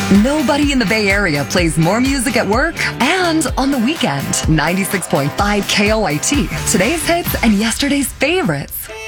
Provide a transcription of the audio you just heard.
Nobody in the Bay Area plays more music at work and on the weekend. 96.5 KOIT, today's hits and yesterday's favorites.